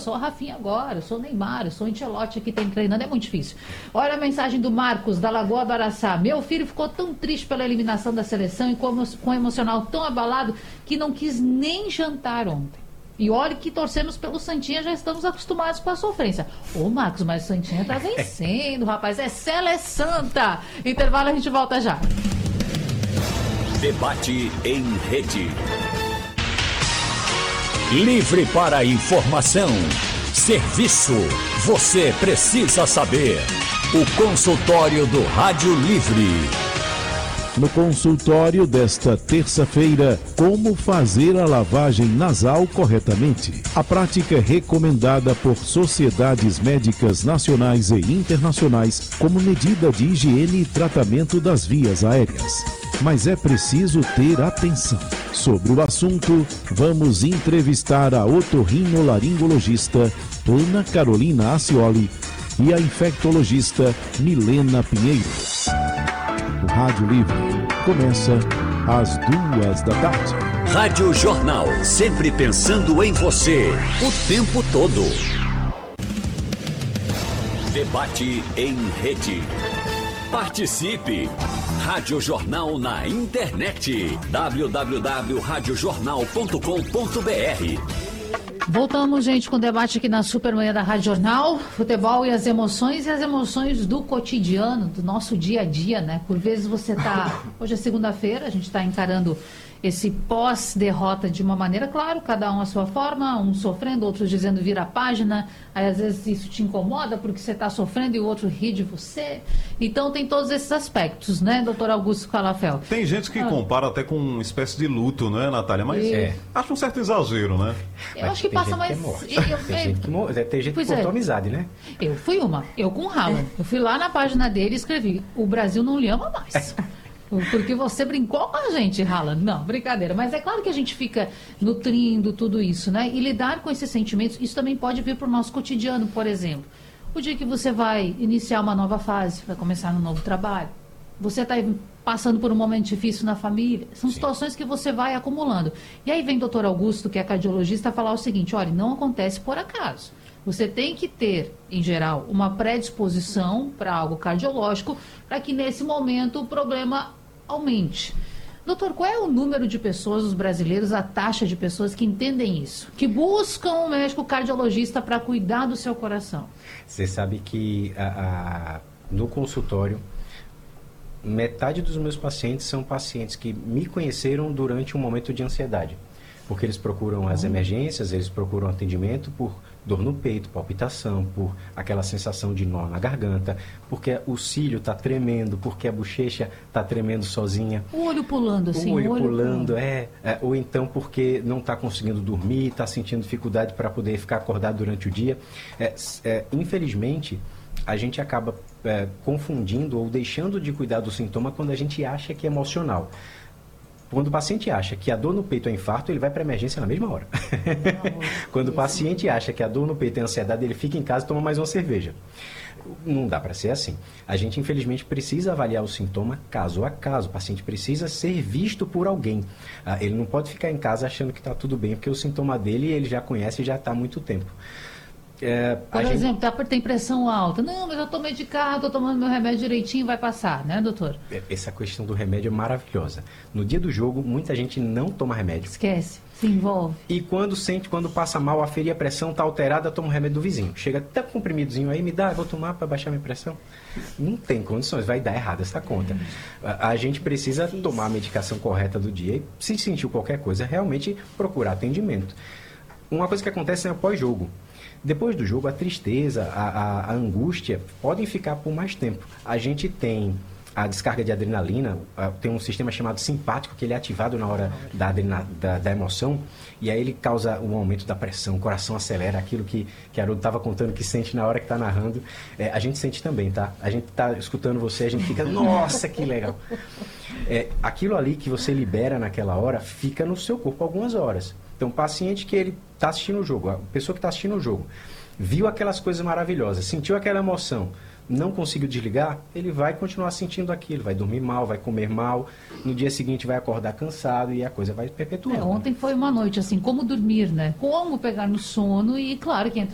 sou a Rafinha agora, eu sou o Neymar, eu sou o Ancelotti aqui, tem treinando, é muito difícil. Olha a mensagem do Marcos, da Lagoa do Araçá. Meu filho ficou tão triste pela eliminação da seleção e com o emocional tão abalado que não quis nem jantar ontem. E olha que torcemos pelo Santinha, já estamos acostumados com a sofrência. Ô Marcos, mas o Santinha tá vencendo, rapaz, é Cela, é Santa. Intervalo, a gente volta já. Debate em rede. Livre para informação. Serviço. Você precisa saber. O consultório do Rádio Livre. No consultório desta terça-feira, como fazer a lavagem nasal corretamente. A prática é recomendada por sociedades médicas nacionais e internacionais como medida de higiene e tratamento das vias aéreas. Mas é preciso ter atenção. Sobre o assunto, vamos entrevistar a otorrinolaringologista Ana Carolina Acioli e a infectologista Milena Pinheiro. O Rádio Livre começa às 14h. Rádio Jornal, sempre pensando em você, o tempo todo. Debate em rede. Participe! Rádio Jornal na internet. www.radiojornal.com.br. Voltamos, gente, com o debate aqui na Supermanhã da Rádio Jornal. Futebol e as emoções do cotidiano, do nosso dia a dia, né? Por vezes você tá... Hoje é segunda-feira, a gente está encarando esse pós-derrota de uma maneira, claro, cada um à sua forma, uns sofrendo, outros dizendo vira a página, aí às vezes isso te incomoda porque você está sofrendo e o outro ri de você. Então tem todos esses aspectos, né, doutor Augusto Calafel? Tem gente que compara até com uma espécie de luto, né, Natália? Mas acho um certo exagero, né? Eu acho que passa mais... Tem gente que cortou amizade, né? Eu fui eu com o Haaland. Eu fui lá na página dele e escrevi, o Brasil não lhe ama mais. Porque você brincou com a gente, Haaland. Não, brincadeira. Mas é claro que a gente fica nutrindo tudo isso, né? E lidar com esses sentimentos, isso também pode vir para o nosso cotidiano, por exemplo. O dia que você vai iniciar uma nova fase, vai começar um novo trabalho, você está passando por um momento difícil na família, são situações que você vai acumulando. E aí vem o doutor Augusto, que é cardiologista, falar o seguinte, olha, não acontece por acaso. Você tem que ter, em geral, uma predisposição para algo cardiológico, para que nesse momento o problema aumente. Doutor, qual é o número de pessoas, os brasileiros, a taxa de pessoas que entendem isso? Que buscam um médico cardiologista para cuidar do seu coração? Você sabe que no consultório, metade dos meus pacientes são pacientes que me conheceram durante um momento de ansiedade. Porque eles procuram as emergências, eles procuram atendimento por dor no peito, palpitação, por aquela sensação de nó na garganta, porque o cílio está tremendo, porque a bochecha está tremendo sozinha. O olho pulando, assim. O olho pulando, ou então porque não está conseguindo dormir, está sentindo dificuldade para poder ficar acordado durante o dia. Infelizmente, a gente acaba confundindo ou deixando de cuidar do sintoma quando a gente acha que é emocional. Quando o paciente acha que a dor no peito é infarto, ele vai para a emergência na mesma hora. Quando o paciente acha que a dor no peito é ansiedade, ele fica em casa e toma mais uma cerveja. Não dá para ser assim. A gente, infelizmente, precisa avaliar o sintoma caso a caso. O paciente precisa ser visto por alguém. Ele não pode ficar em casa achando que está tudo bem, porque o sintoma dele ele já conhece e já está há muito tempo. Por exemplo, tem pressão alta. Não, mas eu estou medicado, estou tomando meu remédio direitinho, vai passar, né, doutor? Essa questão do remédio é maravilhosa. No dia do jogo, muita gente não toma remédio. Esquece, se envolve. E quando passa mal, aferir a pressão, está alterada, toma o remédio do vizinho. Chega até com um comprimidozinho aí, me dá, vou tomar para baixar minha pressão. Não tem condições, vai dar errado essa conta. A gente precisa tomar a medicação correta do dia e, se sentiu qualquer coisa, realmente procurar atendimento. Uma coisa que acontece é pós-jogo. Depois do jogo, a tristeza, a angústia podem ficar por mais tempo. A gente tem a descarga de adrenalina, tem um sistema chamado simpático, que ele é ativado na hora da emoção, e aí ele causa um aumento da pressão, o coração acelera, aquilo que Haroldo estava contando que sente na hora que está narrando. A gente sente também, tá? A gente está escutando você, a gente fica, nossa, que legal! Aquilo ali que você libera naquela hora, fica no seu corpo algumas horas. Então, o paciente que ele está assistindo o jogo, a pessoa que está assistindo o jogo, viu aquelas coisas maravilhosas, sentiu aquela emoção, não conseguiu desligar, ele vai continuar sentindo aquilo, vai dormir mal, vai comer mal, no dia seguinte vai acordar cansado e a coisa vai perpetuando. Ontem foi uma noite assim, como dormir, né? Como pegar no sono e, claro, que entra